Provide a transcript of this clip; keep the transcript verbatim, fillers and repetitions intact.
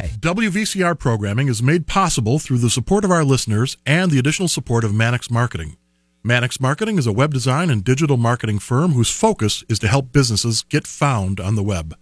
way. W V C R programming is made possible through the support of our listeners and the additional support of Mannix Marketing. Mannix Marketing is a web design and digital marketing firm whose focus is to help businesses get found on the web.